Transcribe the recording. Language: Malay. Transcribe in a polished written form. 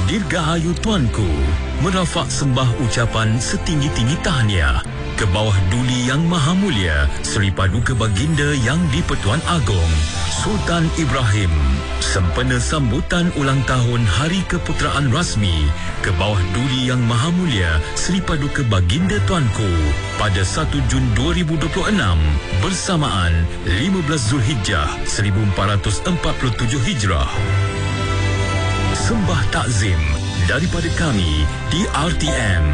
Dirgahayu Tuanku, merafak sembah ucapan setinggi-tinggi tahniah ke bawah Duli Yang Maha Mulia Seri Paduka Baginda Yang di-Pertuan Agong Sultan Ibrahim, sempena sambutan ulang tahun Hari Keputeraan Rasmi ke bawah Duli Yang Maha Mulia Seri Paduka Baginda Tuanku pada 1 Jun 2026 bersamaan 15 Zulhijjah 1447 Hijrah. Sembah takzim daripada kami di RTM